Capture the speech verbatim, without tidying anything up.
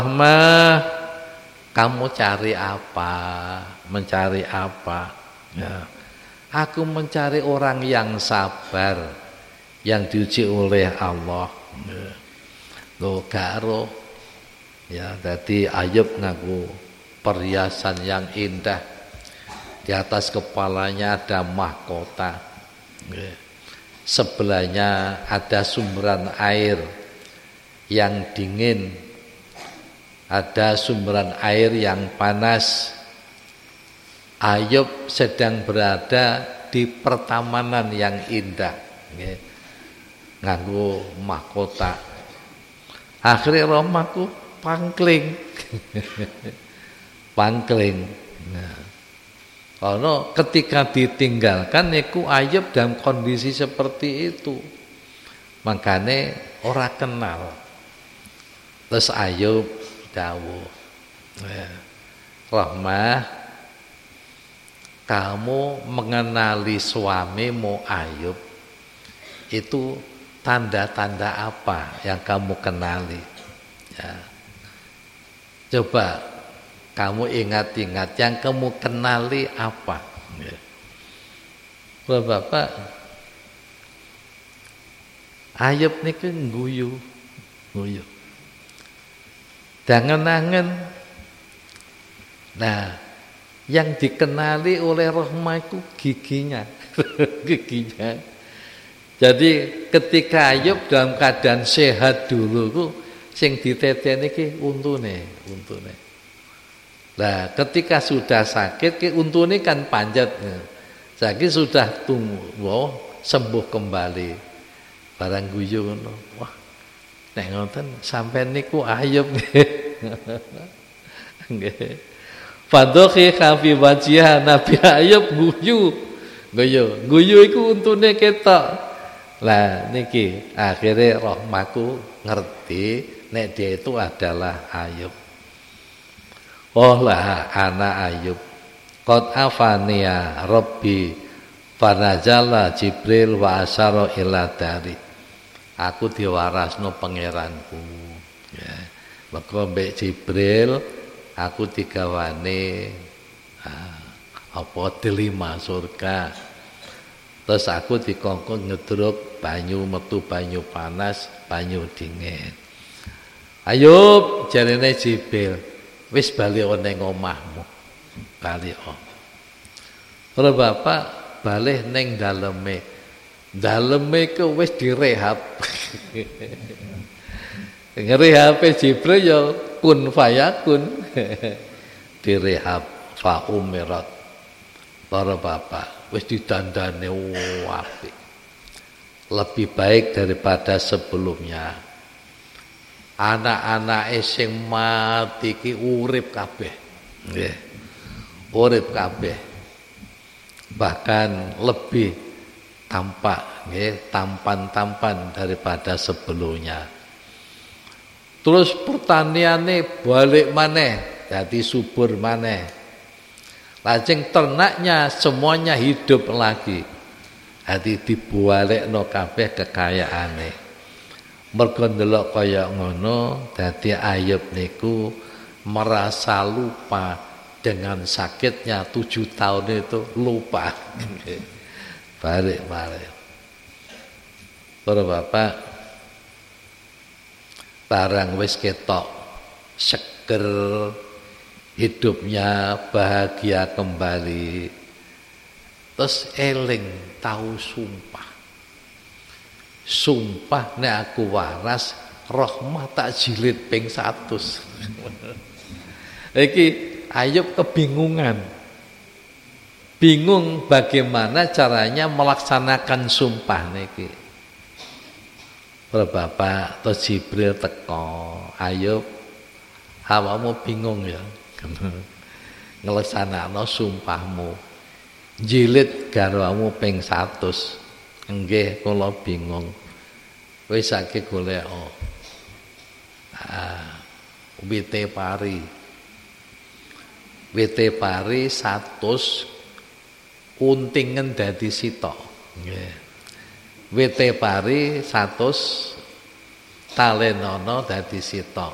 Ma, kamu cari apa? Mencari apa? Ya. Aku mencari orang yang sabar, yang diuji oleh Allah. Lo garo, ya. Jadi Ayub ngaku perhiasan yang indah. Di atas kepalanya ada mahkota. Ya. Sebelahnya ada sumberan air yang dingin. Ada sumberan air yang panas. Ayub sedang berada di pertamanan yang indah, nganggo mahkota. Akhirnya romaku pangkling, pangkling. Nah, karena ketika ditinggalkan, niku Ayub dalam kondisi seperti itu, makanya orang kenal. Terus Ayub dawuh, ya, Rahmah, kamu mengenali suamimu Ayub itu tanda-tanda apa yang kamu kenali? Ya. Coba kamu ingat-ingat yang kamu kenali apa? Ya. Bapak, Ayub niku guyu, guyu. Dangen-dangen. Nah, yang dikenali oleh Rahmah itu giginya. Giginya. Jadi ketika Ayub dalam keadaan sehat dulu ku sing diteteni ki untune, untune. Nah, ketika sudah sakit ki untune kan panjat. Saiki sudah tumbuh sembuh kembali. Barang guyu ngono. Wah, nek ngoten sampean niku Ayub nggih. Nggih. Fadokhi khafi wajhiha Nabi Ayub guyu. Guyu, guyu iku untune ketok. Lah niki akhirnya Rahmaku ngerti nek dia itu adalah Ayub. Oh lah anak Ayub. Qad afaniya Rabbi fanazala Jibril wa asyara ila dari. Aku diwarasno pangeranku. Ya. Maka mbek Jibril aku digawane ah, apa delima surga. Terus aku dikongkon ngedruk banyu metu banyu panas, banyu dingin. Ayub jarene Jibril, wis bali ning omahmu. Bali om. Ora bapak bali ning daleme. Daleme ku wis direhab. Ngerehab Jibril ya kun fayakun. Direhab fa umirat. Para bapak wis didandane apik. Lebih baik daripada sebelumnya. Anak-anake sing mati ki urip kabeh. Nggih. Urip kabeh. Bahkan lebih tampak, nggih, tampan-tampan daripada sebelumnya. Terus pertaniane balik maneh, dadi subur maneh. Lajeng ternaknya semuanya hidup lagi. Hati dibualekno kabeh kekayaane. Mergo ndelok kaya ngono, dadi Ayub niku merasa lupa dengan sakitnya tujuh tahun itu lupa. Balik-balik. Para bapak, barang wis ketok seger, hidupnya bahagia kembali. Terus eling tahu sumpah. Sumpah nek aku waras, Rahmah tak jilid ping satus. Iki Ayub kebingungan. Bingung bagaimana caranya melaksanakan sumpah niki. Bapak atau Jibril teko, Ayub, awakmu bingung ya. Ngelaksanakno sumpahmu. Jilid garwamu ping satus. Nggih, kula bingung. Wis saiki golek oh. Ah, wite pari. Wite pari satus kuntingen dadi sitok. Nggih. Wite pari satus talenana dadi sitok.